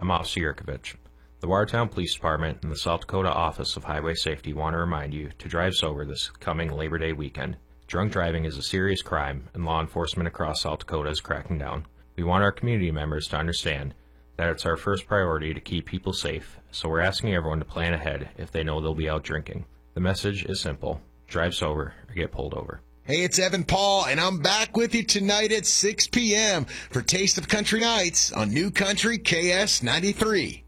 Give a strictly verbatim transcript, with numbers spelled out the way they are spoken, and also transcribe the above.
I'm Officer Yurkovich. The Watertown Police Department and the South Dakota Office of Highway Safety want to remind you to drive sober this coming Labor Day weekend. Drunk driving is a serious crime, and law enforcement across South Dakota is cracking down. We want our community members to understand that it's our first priority to keep people safe, so we're asking everyone to plan ahead if they know they'll be out drinking. The message is simple: drive sober or get pulled over. Hey, it's Evan Paul, and I'm back with you tonight at six p.m. for Taste of Country Nights on New Country K S ninety-three.